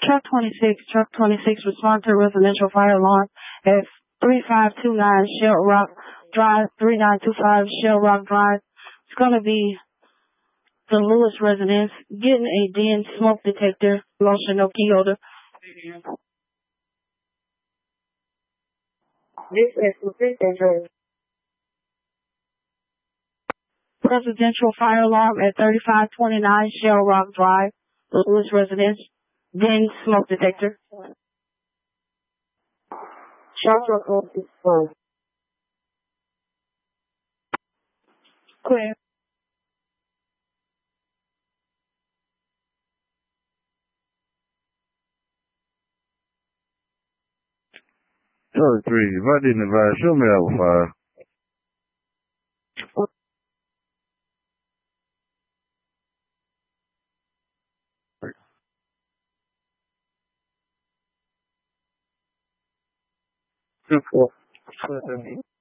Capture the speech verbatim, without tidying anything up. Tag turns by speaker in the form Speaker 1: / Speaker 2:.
Speaker 1: Truck twenty-six, Truck twenty-six, respond to residential fire alarm at three five two nine Shell Rock Drive, three nine two five Shell Rock Drive. It's going to be the Lewis residence getting a D N smoke detector, lotion, no key holder. This is residential. Residential fire alarm at thirty-five twenty-nine Shell Rock Drive, Lewis residence, then smoke detector. Shelter code is full. Clear.
Speaker 2: Charlie three, if I didn't advise, show me that fire. Two four.